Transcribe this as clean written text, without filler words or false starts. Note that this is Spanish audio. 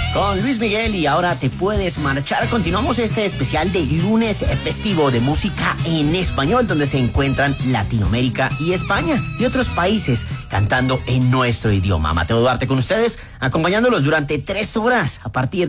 Con Luis Miguel y Ahora te puedes marchar. Continuamos este especial de lunes festivo de música en español, donde se encuentran Latinoamérica y España y otros países cantando en nuestro idioma. Mateo Duarte con ustedes, acompañándolos durante 3 horas a partir